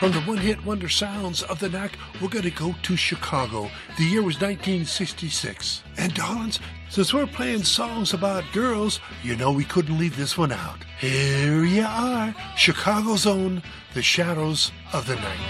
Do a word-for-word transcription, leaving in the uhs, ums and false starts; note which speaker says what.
Speaker 1: From the one-hit wonder sounds of the Knack, we're going to go to Chicago. The year was nineteen sixty-six. And darlings, since we're playing songs about girls, you know we couldn't leave this one out. Here you are, Chicago's own The Shadows of the Night.